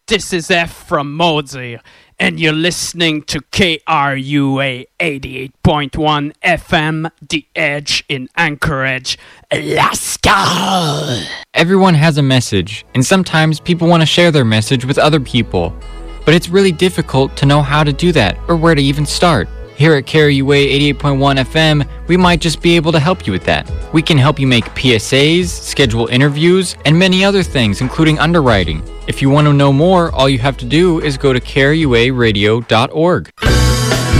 This is F from Mosey, and you're listening to KRUA 88.1 FM, The Edge in Anchorage, Alaska. Everyone has a message, and sometimes people want to share their message with other people. But it's really difficult to know how to do that, or where to even start. Here at KRUA 88.1 FM, we might just be able to help you with that. We can help you make PSAs, schedule interviews, and many other things, including underwriting. If you want to know more, all you have to do is go to KRUAradio.org.